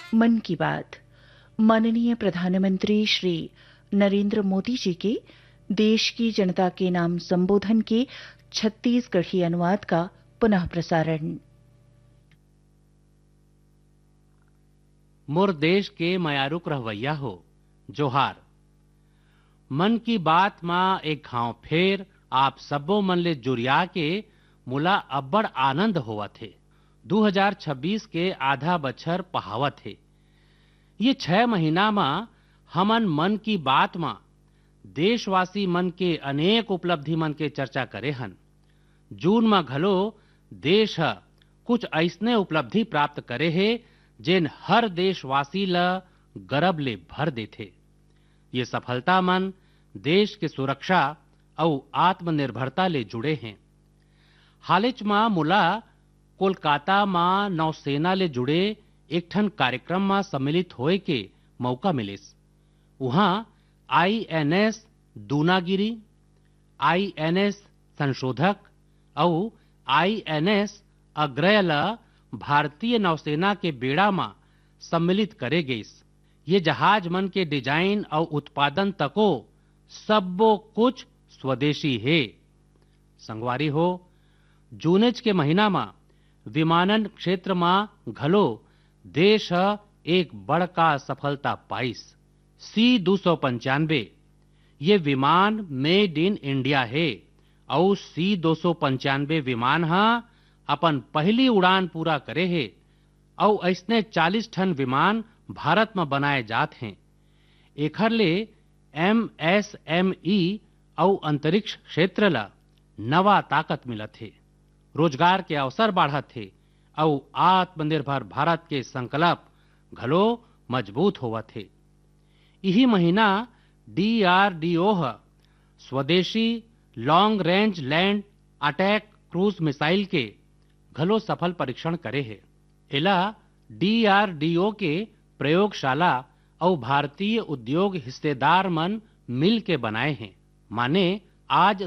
मन की बात माननीय प्रधानमंत्री श्री नरेंद्र मोदी जी के देश की जनता के नाम संबोधन के छत्तीसगढ़ी अनुवाद का पुनः प्रसारण। मोर देश के मयारुक रहवैया हो जोहार। मन की बात मां एक घाव फेर आप सबो मन ले जुरिया के मुला अब्बड़ आनंद होवा थे। 2026 के आधा बछर पहावत है। ये 6 महीना में हमन मन की बात में देशवासी मन के अनेक उपलब्धि मन के चर्चा करे हन। जून में घलो देश कुछ ऐसने उपलब्धि प्राप्त करे है जेन हर देशवासी ला गर्व ले भर देथे। ये सफलता मन देश के सुरक्षा और आत्मनिर्भरता ले जुड़े हैं। हालिच में मुला कोलकाता में नौसेना ले जुड़े एक ठन कार्यक्रम में सम्मिलित होए के मौका मिलिस। वहां INS दूनागिरी, INS संशोधक और INS अग्रय ला भारतीय नौसेना के बेड़ा में सम्मिलित करे गईस। ये जहाज मन के डिजाइन और उत्पादन तको सबो कुछ स्वदेशी है। संगवारी हो, जूनेज के महीना में विमानन क्षेत्र में घलो देश एक बड़का सफलता पाइस। C-295 ये विमान मेड इन इंडिया है और C-295 विमान अपन पहली उड़ान पूरा करे है और ऐसने 40 टन विमान भारत में बनाए जात हैं। एखर ले MSME और अंतरिक्ष क्षेत्र ला नवा ताकत मिलत है, रोजगार के अवसर बढ़त है और आत्मनिर्भर भारत के संकल्प घलो मजबूत होवत है। यही महीना DRDO स्वदेशी long range land attack cruise missile के घलो सफल परीक्षण करे है। एला DRDO के प्रयोगशाला और भारतीय उद्योग हिस्सेदार मन मिल के बनाए हैं। माने आज